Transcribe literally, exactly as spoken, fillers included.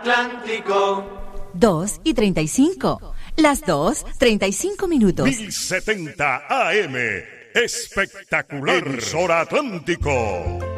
Atlántico. dos y treinta y cinco. Las dos, treinta y cinco minutos. mil setenta A M. Espectacular. Emisora Atlántico.